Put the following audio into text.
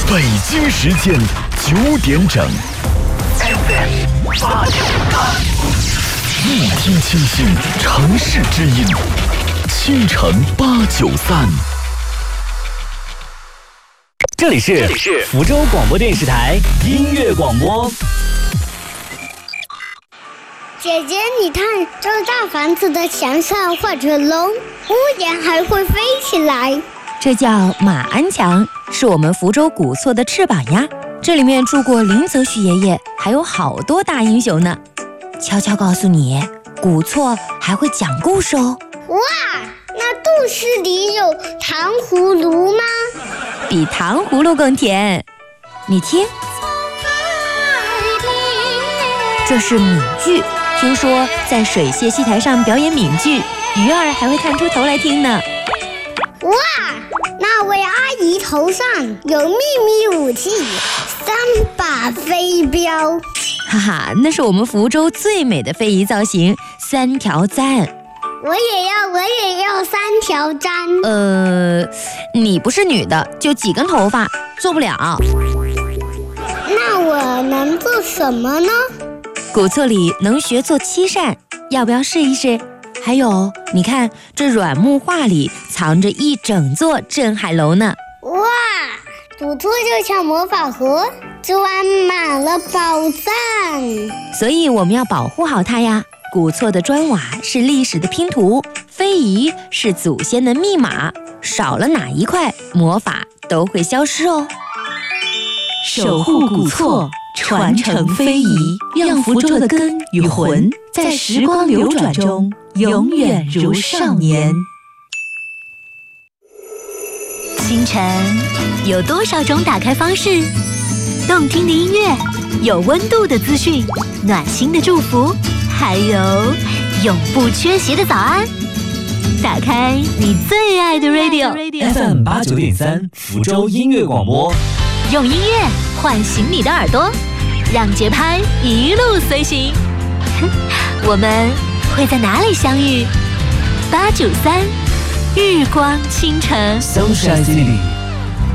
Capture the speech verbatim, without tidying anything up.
北京时间九点整 ，F M 八九三，一听清新城市之音，青城八九三。 这里是这里是福州广播电视台音乐广播。 姐姐，你看，这大房子的墙上画着龙，屋檐还会飞起来。 这叫马鞍墙，是我们福州古厝的翅膀呀。这里面住过林则徐爷爷，还有好多大英雄呢。悄悄告诉你，古厝还会讲故事哦。 哇，那故事里有糖葫芦吗？ 比糖葫芦更甜。你听，这是闽剧。听说在水榭戏台上表演闽剧，鱼儿还会探出头来听呢。 哇，那位阿姨头上有秘密武器，三把飞镖。 哈哈，那是我们福州最美的非遗造型——三条簪。 我也要，我也要三条簪。 呃，你不是女的，就几根头发，做不了。 那我能做什么呢？ 古厝里能学做漆扇，要不要试一试？还有，你看这软木画里藏着一整座镇海楼呢。 哇，古厝就像魔法盒，装满了宝藏。 所以我们要保护好它呀。古厝的砖瓦是历史的拼图，非遗是祖先的密码，少了哪一块，魔法都会消失哦。 守护古厝，传承非遗，让福州的根与魂在时光流转中永远如少年。 清晨有多少种打开方式？动听的音乐，有温度的资讯，暖心的祝福，还有永不缺席的早安。打开你最爱的 radio，F M 八九点三，福州音乐广播。 用音乐唤醒你的耳朵，让节拍一路随行。我们会在哪里相遇？八九三，日光倾城 Sunshine City。